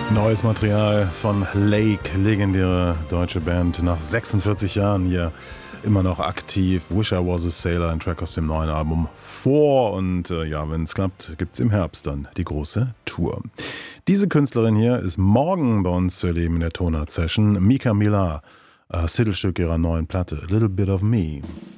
Neues Material von Lake, legendäre deutsche Band, nach 46 Jahren hier immer noch aktiv. Wish I Was a Sailor, ein Track aus dem neuen Album vor. Und ja, wenn es klappt, gibt es im Herbst dann die große Tour. Diese Künstlerin hier ist morgen bei uns zu erleben in der Tonart Session. Mika Millar, Titelstück ihrer neuen Platte, A Little Bit of Me.